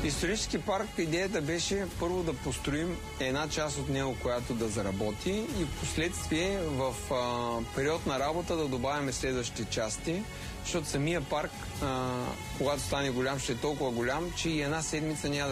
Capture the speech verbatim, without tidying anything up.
Исторически парк, идеята беше първо да построим една част от него, която да заработи, и в последствие в а, период на работа да добавяме следващите части, защото самия парк, а, когато стане голям, ще е толкова голям, че и една седмица няма